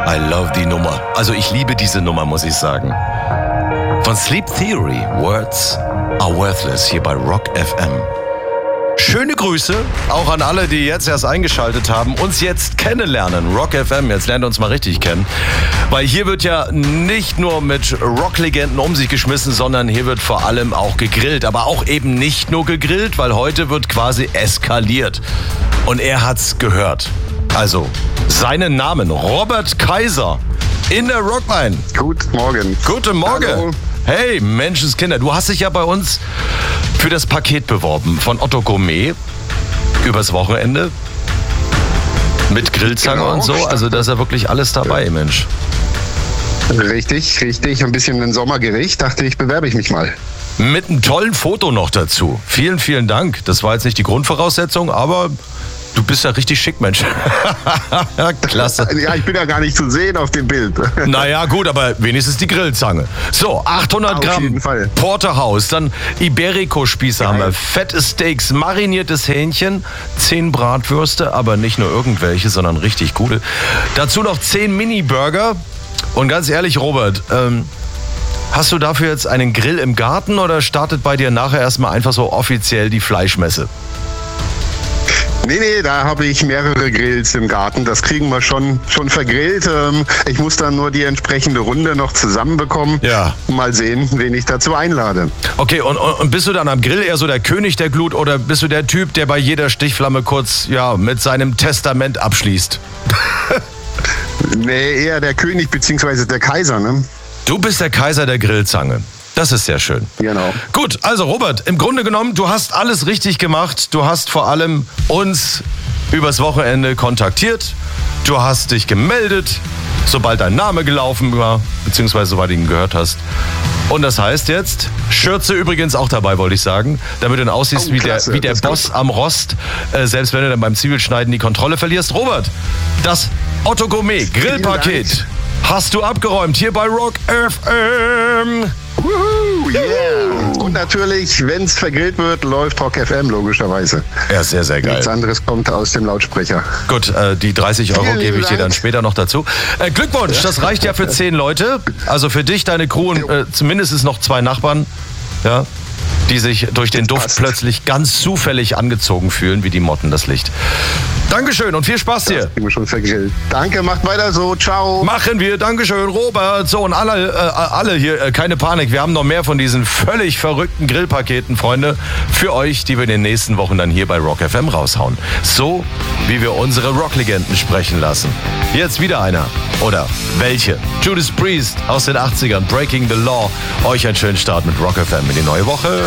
I love die Nummer. Also ich liebe diese Nummer, muss ich sagen. Von Sleep Theory, Words are Worthless, hier bei Rock FM. Schöne Grüße auch an alle, die jetzt erst eingeschaltet haben, uns jetzt kennenlernen. Rock FM, jetzt lernt uns mal richtig kennen. Weil hier wird ja nicht nur mit Rocklegenden um sich geschmissen, sondern hier wird vor allem auch gegrillt. Aber auch eben nicht nur gegrillt, weil heute wird quasi eskaliert. Und er hat's gehört. Also, seinen Namen, Robert Kaiser, in der Rockline. Guten Morgen. Guten Morgen. Hallo. Hey, Menschenskinder, du hast dich ja bei uns für das Paket beworben von Otto Gourmet übers Wochenende mit Grillzange und so. Also da ist ja wirklich alles dabei, Mensch. Richtig. Ein bisschen ein Sommergericht. Dachte ich, bewerbe ich mich mal. Mit einem tollen Foto noch dazu. Vielen, vielen Dank. Das war jetzt nicht die Grundvoraussetzung, aber du bist ja richtig schick, Mensch. Klasse. Ja, ich bin ja gar nicht zu sehen auf dem Bild. Naja, gut, aber wenigstens die Grillzange. So, 800 Auf Gramm jeden Fall. Porterhouse, dann Iberico-Spieße haben wir, fette Steaks, mariniertes Hähnchen, 10 Bratwürste, aber nicht nur irgendwelche, sondern richtig gute. Dazu noch 10 Mini-Burger. Und ganz ehrlich, Robert, hast du dafür jetzt einen Grill im Garten oder startet bei dir nachher erstmal einfach so offiziell die Fleischmesse? Nee, da habe ich mehrere Grills im Garten. Das kriegen wir schon vergrillt. Ich muss dann nur die entsprechende Runde noch zusammenbekommen. Ja. Mal sehen, wen ich dazu einlade. Okay, und bist du dann am Grill eher so der König der Glut oder bist du der Typ, der bei jeder Stichflamme kurz mit seinem Testament abschließt? Nee, eher der König bzw. der Kaiser, ne? Du bist der Kaiser der Grillzange. Das ist sehr schön. Genau. Gut, also Robert, im Grunde genommen, du hast alles richtig gemacht. Du hast vor allem uns übers Wochenende kontaktiert. Du hast dich gemeldet, sobald dein Name gelaufen war, beziehungsweise sobald du ihn gehört hast. Und das heißt jetzt, Schürze übrigens auch dabei, wollte ich sagen, damit du dann aussiehst wie der Boss am Rost, selbst wenn du dann beim Zwiebelschneiden die Kontrolle verlierst. Robert, das Otto Gourmet Grillpaket hast du abgeräumt hier bei Rock FM. Woohoo, yeah. Und natürlich, wenn es vergrillt wird, läuft Rock FM logischerweise. Ja, sehr, sehr geil. Nichts anderes kommt aus dem Lautsprecher. Gut, die 30 Euro gebe ich dir dann später noch dazu. Glückwunsch, das reicht ja für 10 Leute. Also für dich, deine Crew und zumindest noch 2 Nachbarn, ja, die sich durch den Duft plötzlich ganz zufällig angezogen fühlen, wie die Motten das Licht. Dankeschön und viel Spaß dir. Das schon vergrillt. Danke, macht weiter so. Ciao. Machen wir. Dankeschön, Robert. So, und alle hier, keine Panik. Wir haben noch mehr von diesen völlig verrückten Grillpaketen, Freunde, für euch, die wir in den nächsten Wochen dann hier bei Rock FM raushauen. So, wie wir unsere Rocklegenden sprechen lassen. Jetzt wieder einer. Oder welche? Judas Priest aus den 80ern, Breaking the Law. Euch einen schönen Start mit Rock FM in die neue Woche.